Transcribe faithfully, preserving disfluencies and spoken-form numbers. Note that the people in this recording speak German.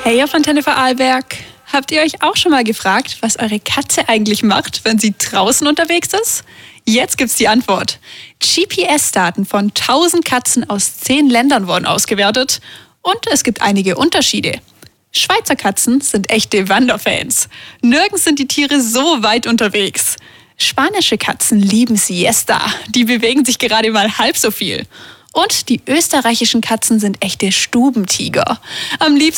Hey, ihr von Antenne Vorarlberg. Habt ihr euch auch schon mal gefragt, was eure Katze eigentlich macht, wenn sie draußen unterwegs ist? Jetzt gibt's die Antwort. G P S-Daten von tausend Katzen aus zehn Ländern wurden ausgewertet und es gibt einige Unterschiede. Schweizer Katzen sind echte Wanderfans. Nirgends sind die Tiere so weit unterwegs. Spanische Katzen lieben Siesta. Die bewegen sich gerade mal halb so viel. Und die österreichischen Katzen sind echte Stubentiger. Am liebsten